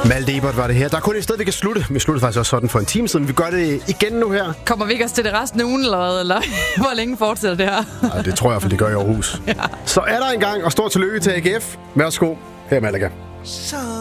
Malte Ebert var det her. Der er kun et sted, vi kan slutte. Vi sluttede faktisk også sådan for en time siden. Vi gør det igen nu her. Kommer vi ikke også til det resten af ugen, eller hvor længe fortsætter det her? Nej, det tror jeg, for det gør i Aarhus. Ja. Så er der en gang, og stort tillykke til AGF. Værsgo, her Malaga.